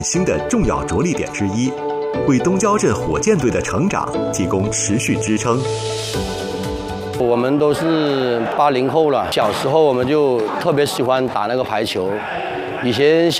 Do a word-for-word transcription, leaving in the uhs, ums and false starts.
新的重要着力点之一，为东郊镇火箭队的成长提供持续支撑。 我们都是八零后了，小时候我们就特别喜欢打那个排球。以前小